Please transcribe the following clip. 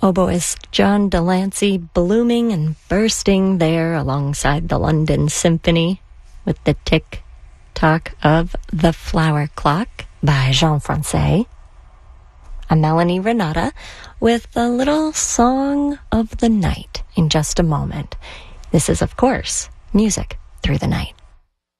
oboist John Delancey blooming and bursting there alongside the London Symphony with the tick-tock of The Flower Clock by Jean Francais. I'm Melanie Renata with a little Song of the Night in just a moment. This is, of course, Music Through the Night.